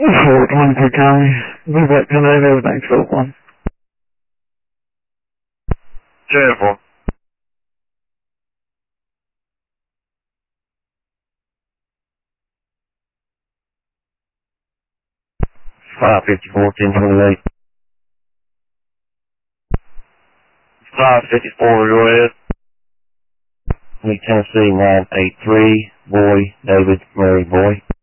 Fort 1 for Charlie. Move back to over, thanks Fort 1. Jennifer. Five 54, 1028. 554, go ahead. Lee, Tennessee, 983, boy, David, Mary, boy.